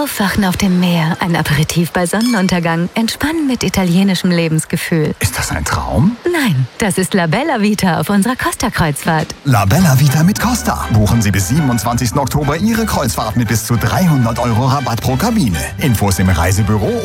Aufwachen auf dem Meer, ein Aperitif bei Sonnenuntergang, Entspannen mit italienischem Lebensgefühl. Ist das ein Traum? Nein, das ist La Bella Vita auf unserer Costa-Kreuzfahrt. La Bella Vita mit Costa. Buchen Sie bis 27. Oktober Ihre Kreuzfahrt mit bis zu 300 € Rabatt pro Kabine. Infos im Reisebüro